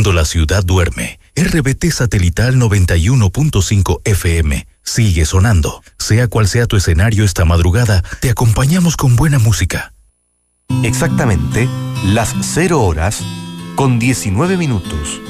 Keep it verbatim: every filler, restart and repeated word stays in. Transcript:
cuando la ciudad duerme, R B T Satelital noventa y uno punto cinco F M sigue sonando. Sea cual sea tu escenario esta madrugada, te acompañamos con buena música. Exactamente las cero horas con diecinueve minutos.